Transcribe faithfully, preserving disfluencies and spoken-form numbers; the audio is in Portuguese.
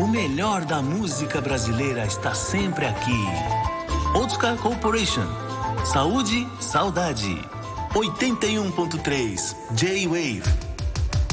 O melhor da música brasileira está sempre aqui. Otsuka Corporation. Saúde, saudade. oitenta e um ponto três J-Wave.